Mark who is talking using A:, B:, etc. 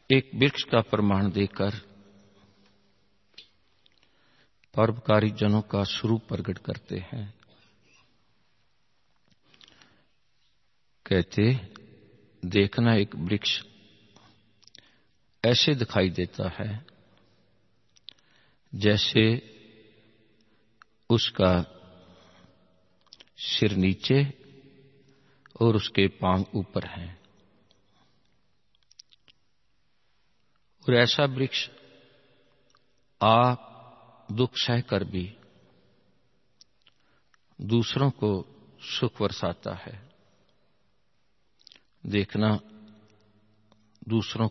A: एक वृक्ष का प्रमाण देकर परोपकारी जनों का स्वरूप प्रकट करते हैं। कहते, देखना एक वृक्ष ऐसे दिखाई देता है जैसे उसका सिर नीचे और उसके पांव ऊपर हैं। और ऐसा वृक्ष आप दुख सहकर भी दूसरों को सुख बरसाता है। देखना दूसरों